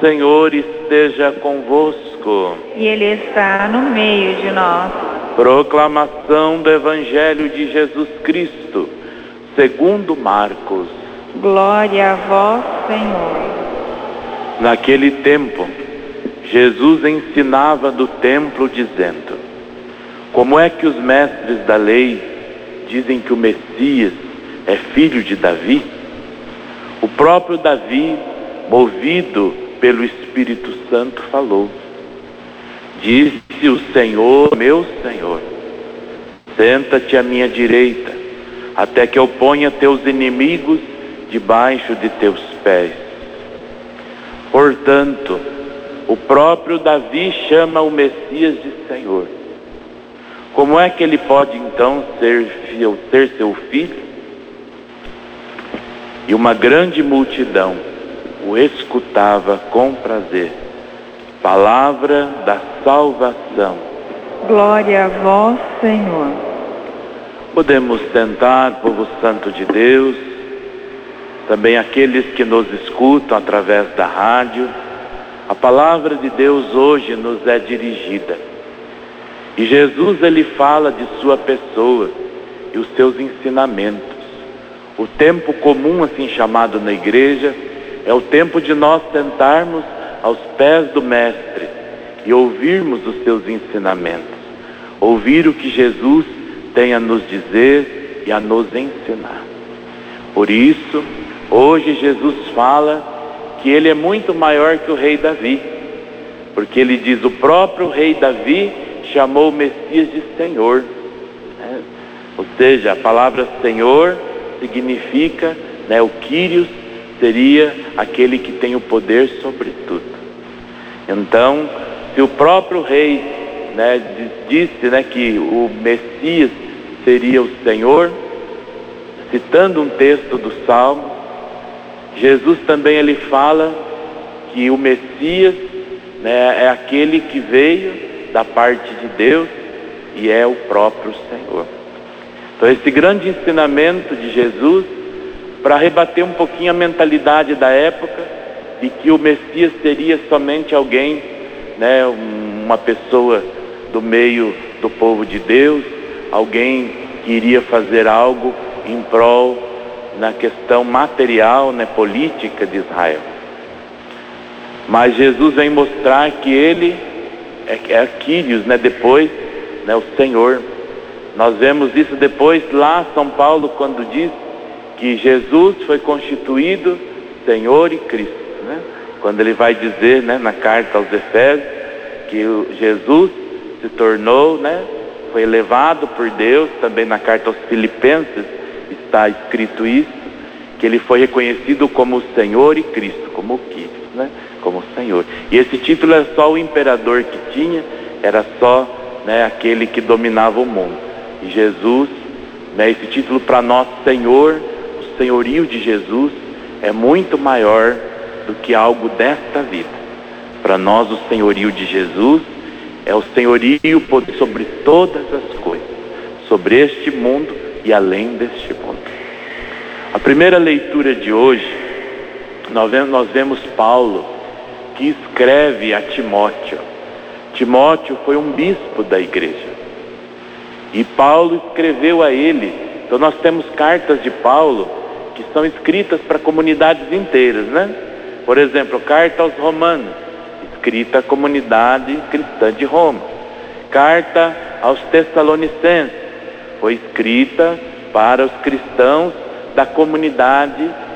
Senhor esteja convosco. E Ele está no meio de nós. Proclamação do Evangelho de Jesus Cristo, segundo Marcos. Glória a vós, Senhor. Naquele tempo, Jesus ensinava do templo dizendo: como é que os mestres da lei dizem que o Messias é filho de Davi? O próprio Davi, movido pelo Espírito Santo, falou: disse o Senhor, meu Senhor, senta-te à minha direita, até que eu ponha teus inimigos debaixo de teus pés. Portanto, o próprio Davi chama o Messias de Senhor. Como é que ele pode então ser seu filho? E uma grande multidão o escutava com prazer. Palavra da salvação. Glória a vós, Senhor. Podemos sentar, povo santo de Deus, também aqueles que nos escutam através da rádio. A palavra de Deus hoje nos é dirigida. E Jesus, ele fala de sua pessoa e os seus ensinamentos. O tempo comum, assim chamado na igreja, é o tempo de nós sentarmos aos pés do Mestre e ouvirmos os seus ensinamentos. Ouvir o que Jesus tem a nos dizer e a nos ensinar. Por isso, hoje Jesus fala que ele é muito maior que o rei Davi, porque ele diz: o próprio rei Davi chamou o Messias de Senhor. Ou seja, a palavra Senhor significa, o Kyrios seria aquele que tem o poder sobre tudo. Então, se o próprio rei disse que o Messias seria o Senhor, citando um texto do Salmo, Jesus também ele fala que o Messias é aquele que veio da parte de Deus e é o próprio Senhor. Então esse grande ensinamento de Jesus, para rebater um pouquinho a mentalidade da época, de que o Messias seria somente alguém, uma pessoa do meio do povo de Deus, alguém que iria fazer algo em prol na questão material, política de Israel. Mas Jesus vem mostrar que ele é Kyrios, depois, o Senhor. Nós vemos isso depois lá São Paulo, quando diz que Jesus foi constituído Senhor e Cristo, quando ele vai dizer, na carta aos Efésios, que Jesus se tornou, foi elevado por Deus. Também na carta aos Filipenses está escrito isso, que ele foi reconhecido como Senhor e Cristo, como Kyrios, como Senhor. E esse título era só o imperador que tinha, era só aquele que dominava o mundo. E Jesus, esse título para nós, Senhor, o senhorio de Jesus é muito maior do que algo desta vida. Para nós, o senhorio de Jesus é o senhorio sobre todas as coisas, sobre este mundo e além deste mundo. A primeira leitura de hoje, nós vemos Paulo, que escreve a Timóteo. Timóteo foi um bispo da igreja. E Paulo escreveu a ele. Então nós temos cartas de Paulo que são escritas para comunidades inteiras, Por exemplo, carta aos Romanos, escrita à comunidade cristã de Roma. Carta aos Tessalonicenses, foi escrita para os cristãos da comunidade